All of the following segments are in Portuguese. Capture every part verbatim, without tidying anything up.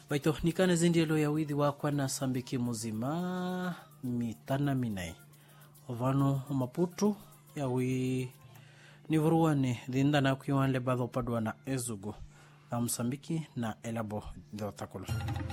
vaitonikana zindielo ya widhi wakwa na sambiki muzima mitana minai vano maputu yawi nivuruwane dhinda na kuiwanle badho padwa na ezugu na Moçambique na elabo dotakolo.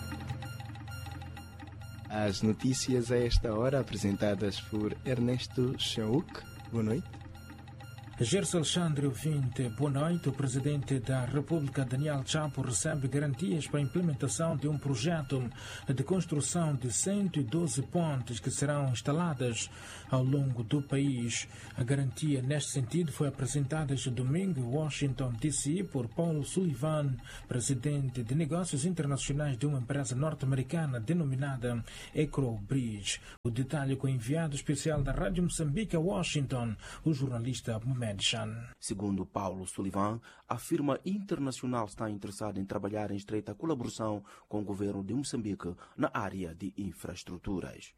As notícias a esta hora apresentadas por Ernesto Chauk. Boa noite. Gerson Alexandre ouvinte, boa noite. O presidente da República, Daniel Chapo, recebe garantias para a implementação de um projeto de construção de cento e doze pontes que serão instaladas ao longo do país. A garantia neste sentido foi apresentada este domingo em Washington, D C por Paulo Sullivan, presidente de negócios internacionais de uma empresa norte-americana denominada EcoBridge. O detalhe com o enviado especial da Rádio Moçambique a Washington, o jornalista Mohamed. Segundo Paulo Sullivan, a firma internacional está interessada em trabalhar em estreita colaboração com o governo de Moçambique na área de infraestruturas.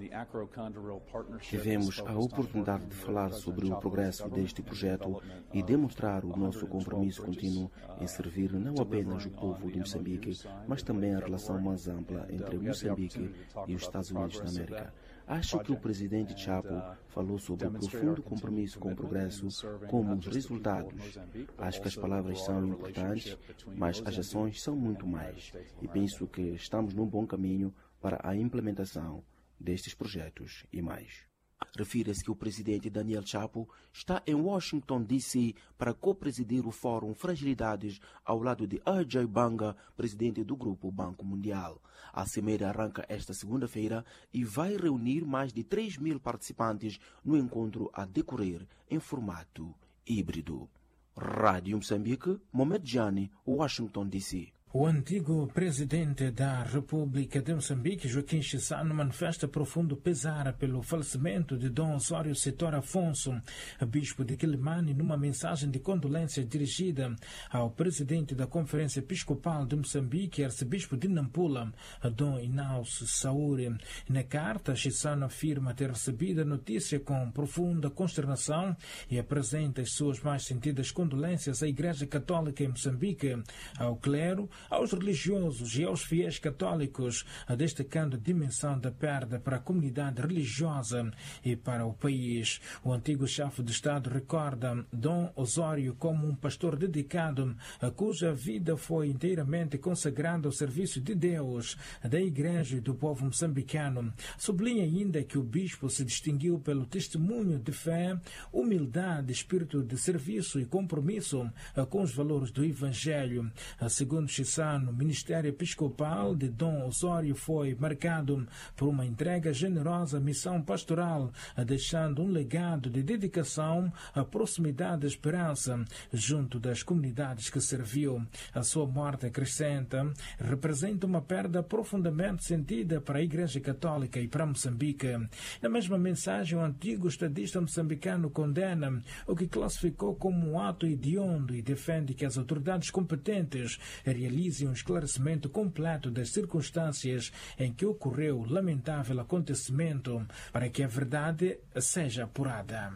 Tivemos a oportunidade de falar sobre o progresso deste projeto e demonstrar o nosso compromisso contínuo em servir não apenas o povo de Moçambique, mas também a relação mais ampla entre Moçambique e os Estados Unidos da América. Acho que o presidente Chapo falou sobre o profundo compromisso com o progresso como os resultados. Acho que as palavras são importantes, mas as ações são muito mais. E penso que estamos num bom caminho para a implementação destes projetos e mais. Refere-se que o presidente Daniel Chapo está em Washington, D C para co-presidir o Fórum Fragilidades ao lado de Ajay Banga, presidente do Grupo Banco Mundial. A cimeira arranca esta segunda-feira e vai reunir mais de três mil participantes no encontro a decorrer em formato híbrido. Rádio Moçambique, Mohamed Jani, Washington, D C. O antigo presidente da República de Moçambique, Joaquim Chissano, manifesta profundo pesar pelo falecimento de Dom Osório Setor Afonso, bispo de Quilimane, numa mensagem de condolência dirigida ao presidente da Conferência Episcopal de Moçambique, arcebispo de Nampula, Dom Inácio Saúre. Na carta, Chissano afirma ter recebido a notícia com profunda consternação e apresenta as suas mais sentidas condolências à Igreja Católica em Moçambique, ao clero, aos religiosos e aos fiéis católicos, destacando a dimensão da perda para a comunidade religiosa e para o país. O antigo chefe de Estado recorda Dom Osório como um pastor dedicado, cuja vida foi inteiramente consagrada ao serviço de Deus, da Igreja e do povo moçambicano. Sublinha ainda que o bispo se distinguiu pelo testemunho de fé, humildade, espírito de serviço e compromisso com os valores do Evangelho. Segundo o Ministério Episcopal de Dom Osório foi marcado por uma entrega generosa à missão pastoral, deixando um legado de dedicação, à proximidade e esperança junto das comunidades que serviu. A sua morte, acrescenta, representa uma perda profundamente sentida para a Igreja Católica e para Moçambique. Na mesma mensagem, o antigo estadista moçambicano condena o que classificou como um ato hediondo e defende que as autoridades competentes realizem um esclarecimento completo das circunstâncias em que ocorreu o lamentável acontecimento para que a verdade seja apurada.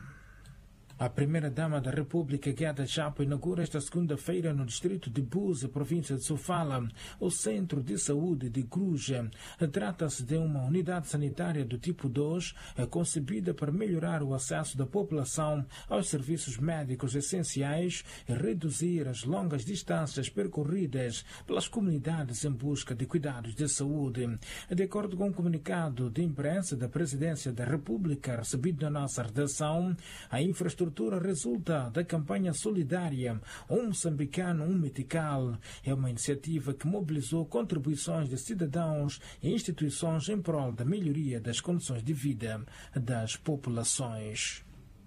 A primeira-dama da República, Gueada Chapo, inaugura esta segunda-feira no distrito de Buza, província de Sofala, o Centro de Saúde de Gruja. Trata-se de uma unidade sanitária do tipo dois, concebida para melhorar o acesso da população aos serviços médicos essenciais e reduzir as longas distâncias percorridas pelas comunidades em busca de cuidados de saúde. De acordo com um comunicado de imprensa da Presidência da República recebido na nossa redação, a infraestrutura resulta da campanha solidária Um Moçambicano, Um Metical. É uma iniciativa que mobilizou contribuições de cidadãos e instituições em prol da melhoria das condições de vida das populações.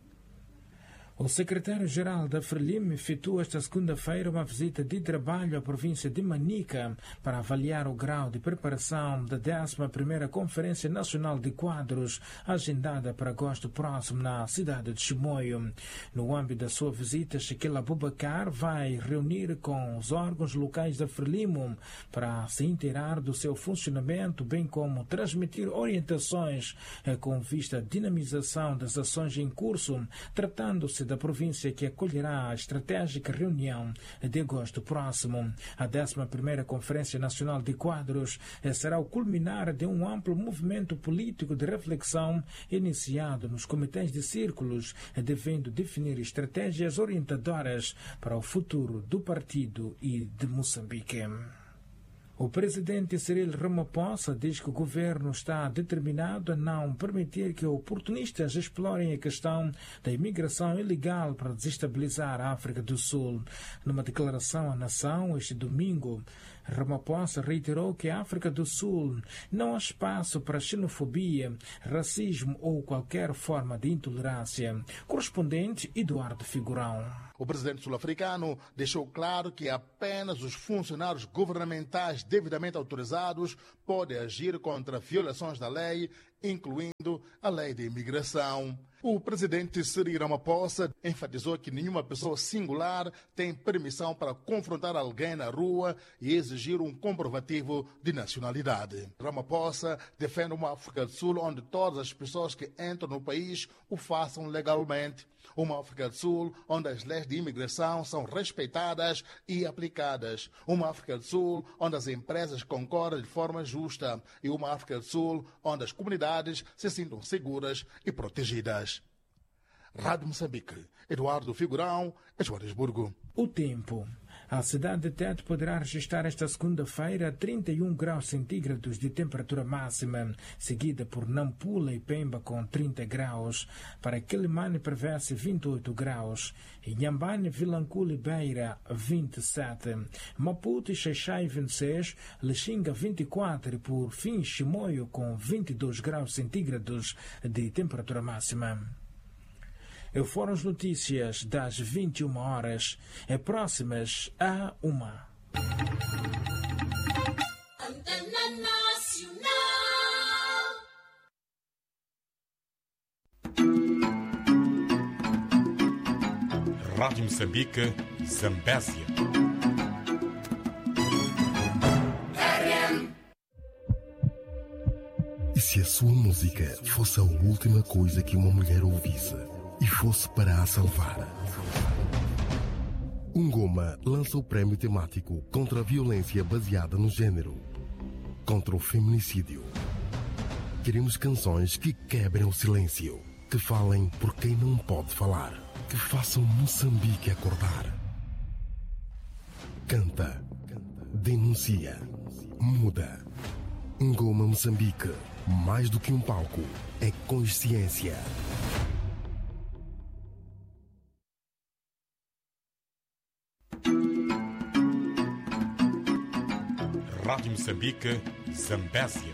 O secretário-geral da Frelimo efetua esta segunda-feira uma visita de trabalho à província de Manica para avaliar o grau de preparação da décima primeira Conferência Nacional de Quadros, agendada para agosto próximo na cidade de Chimoio. No âmbito da sua visita, Shaquille Abubakar vai reunir com os órgãos locais da Frelimo para se inteirar do seu funcionamento, bem como transmitir orientações com vista à dinamização das ações em curso, tratando-se da província que acolherá a estratégica reunião de agosto próximo. A décima primeira Conferência Nacional de Quadros será o culminar de um amplo movimento político de reflexão iniciado nos comitês de círculos, devendo definir estratégias orientadoras para o futuro do partido e de Moçambique. O presidente Cyril Ramaphosa diz que o governo está determinado a não permitir que oportunistas explorem a questão da imigração ilegal para desestabilizar a África do Sul. Numa declaração à nação este domingo, Ramaphosa reiterou que a África do Sul não há espaço para xenofobia, racismo ou qualquer forma de intolerância. Correspondente Eduardo Figurão. O presidente sul-africano deixou claro que apenas os funcionários governamentais devidamente autorizados podem agir contra violações da lei, incluindo a lei de imigração. O presidente Cyril Ramaphosa enfatizou que nenhuma pessoa singular tem permissão para confrontar alguém na rua e exigir um comprovativo de nacionalidade. Ramaphosa defende uma África do Sul onde todas as pessoas que entram no país o façam legalmente. Uma África do Sul onde as leis de imigração são respeitadas e aplicadas. Uma África do Sul onde as empresas concorrem de forma justa. E uma África do Sul onde as comunidades se sintam seguras e protegidas. Rádio Moçambique, Eduardo Figurão, Joanesburgo. O tempo. A cidade de Tete poderá registrar esta segunda-feira trinta e um graus centígrados de temperatura máxima, seguida por Nampula e Pemba com trinta graus. Para Quelimane prevê-se vinte e oito graus. Inhambane, Vilanculo e Beira, vinte e sete. Maputo e Xaixai, vinte e seis. Lixinga, vinte e quatro. E por fim, Chimoio com vinte e dois graus centígrados de temperatura máxima. Foram as notícias das vinte e uma horas, próximas a uma. Antena Nacional. Rádio Moçambique, Zambésia. E se a sua música fosse a última coisa que uma mulher ouvisse e fosse para a salvar? Ngoma lança o prémio temático contra a violência baseada no género, contra o feminicídio. Queremos canções que quebrem o silêncio, que falem por quem não pode falar, que façam Moçambique acordar. Canta, denuncia, muda. Ngoma Moçambique, mais do que um palco, é consciência. Rádio Moçambique, Zambésia.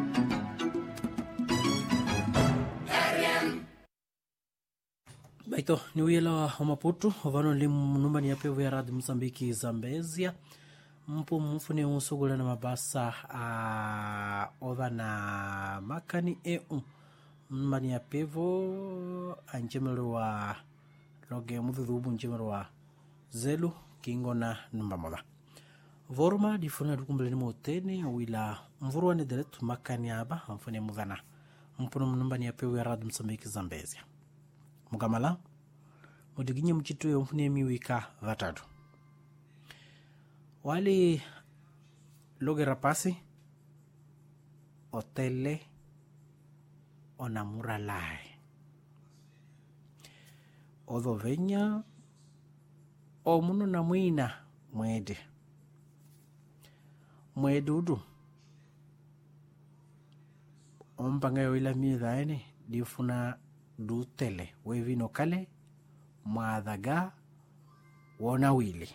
Baito, niwila wa Maputo, wano limu numbani ya pevu ya Rádio Moçambique, Zambésia. Mpu mfune unsugula na mabasa a ova na makani e un. Numbani ya pevu anjemelo wa loge mudhudubu njemelo wa zelu kingo na numbamola. Vorma difuna dukumbele motene wila mvurwa ne direto makani aba mfune mudhana. Mpuno numbani ya pevu ya Rádio Moçambique, Zambésia. Mugamala mudiginye mchitu ya mfune miwika vatatu. Wali loge rapasi otele onamura lai odho venya o muno na mwina mwede mwede udu ompanga yo ila midhaene difuna dutele wevino kale mwadhaga wona wili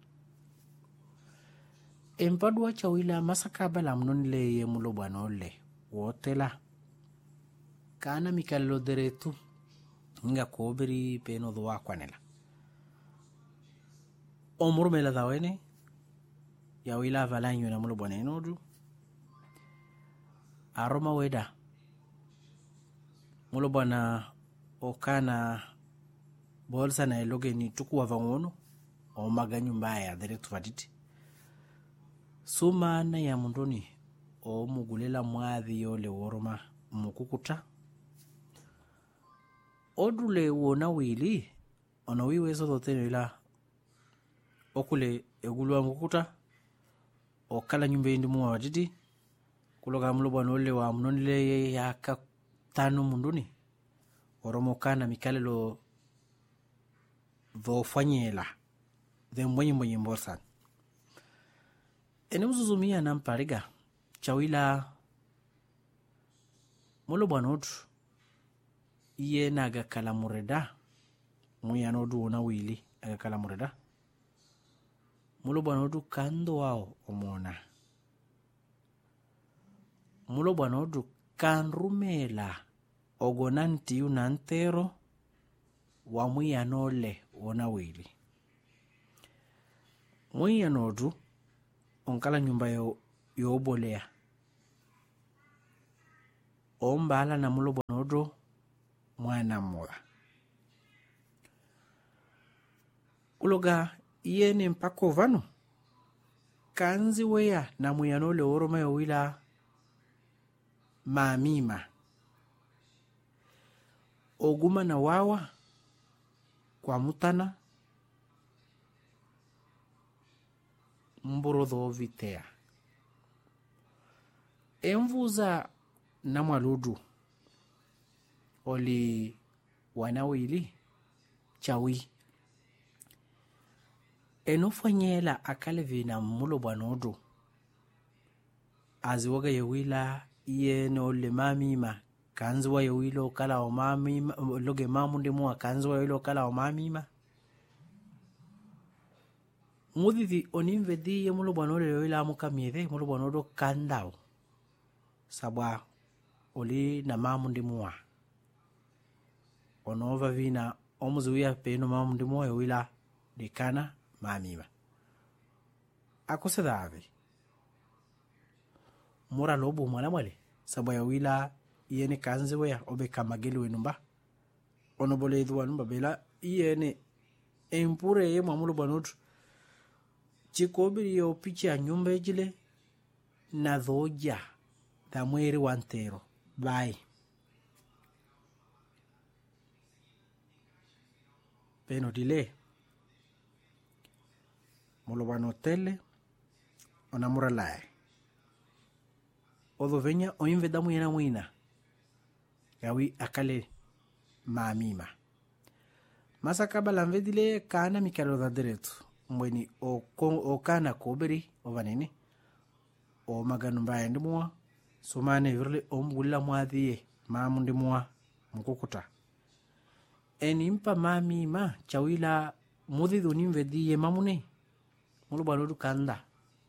empadu wacha wila masakaba la mnonile ye mulo bwanole wotela kana mikallo deretu nga koberi peno dwa kwanela omuru mela dawene ya wila valanyo na mulo bwanenodu aroma weda mulo bwana okana bolsa na eloge ni tukuwa vangono o maganyu mbaya deretu vaditi sumana ya mundoni o mugulela mwadhi yole woroma mukukuta odule wona wili ona wiwezo doteno ila okule egulwa ngukuta okala nyumba indi muwa watiti kuloga mulo bwana ole wa mnonile ya ka tanu munduni oromo kana mikalelo vo fanyela de mbonyi mbonyi mborsan ene uzuzumia na mpariga chawila mulo bwana otu iye naga kala mureda muya nodu ona wili aga kala mureda mulo bwana otu kando wao omona mulo bwana otu kanrumela ogonanti unantero wa muya nole ona wili muya nodu onkala nyumba yo yobolea ombala na mulo bwana otu mwana mola uloga iye mpako vano kanzi weya na muyanole oroma yo wila mamima oguma na wawa kwa mutana mburodho vitea emvuza na mwaludu oli wanawili chawi enofanyela akale vina mulo bwanodu aziwaga yewila iye no le mamima kanzwa yewilo kala o mamima loge mamunde mu kanzwa yewilo kala o mamima mudidi onimve di ye mulo bwanole yewila mukamiede mulo bwanodo kandao sabwa oli na mamunde mu onova vina omuzuya peno mamunde mu yewila dekana mamima akose dave mura lobo mwana mwale sabo ya wila yene kanze weya obe kamageli wenumba onobole edwa numba bela yene empure ye mwamulo banotu chikobiri yo picha nyumba ejile na dhoja da mweri wantero bai peno dile mulo bano tele onamura lae odo venya oinve damu yana mwina yawi akale mamima masa kabala mvedile kana mikalo da deretu mbweni o, o kana koberi o vanene o maganu mbaya ndimua sumane virle o mbula mwadhiye mamu ndimua mkukuta enimpa mamima chawila mudhidu nimvediye mamune mulo bwanodu kanda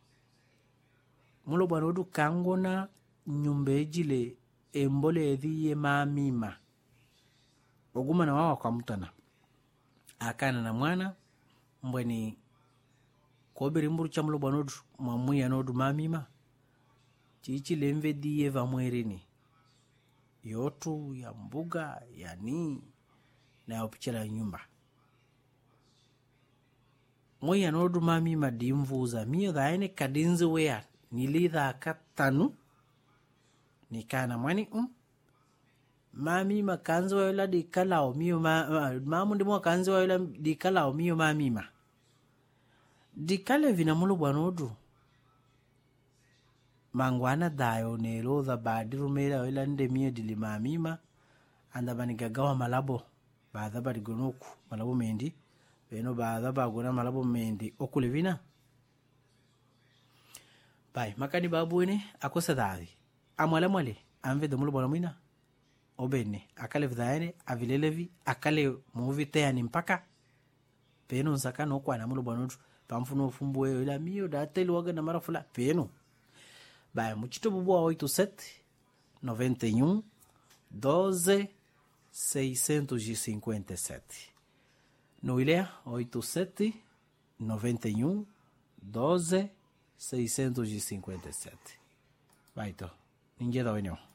mulo bwanodu kangona nyumbe ejile embole edhiye mamima oguma na wawa kwa mutana akana na mwana mbweni kobiri mburu cha mulo bwanodu mamuya nodu mamima chichile mvediye vamwerini yotu ya mbuga ya ni na yopichela nyumba moya nodu mamima dimvuza miyo dhaene kadinzi wea nilidha katanu nikana mwani um mamima kanzi wa yola dikalao miyo ma, mamu ndimwa kanzi wa yola dikalao miyo mamima dikale vina mulu bwanodu mangwana dayo nero dha badiru mera yola nde miyo dili mamima andabani gagawa malabo baadha badigonoku malabo mendi beno baadha bagona malabo mendi okule vina bai makani babu ene akosa davi amwale mwale amve domulu bwana mwina obene akale vdaene avilelevi akale movite yani mpaka peno nsaka no kwa na mulo bwana pamfuno fumbuwe ila miyo dateli waga na marafula peno bai muchito bubu wa oito sete noventa e um doze seiscentos e cinquenta e sete no ilea oito sete noventa e um doze seiscentos e cinquenta e sete vai to ninguém dá opinião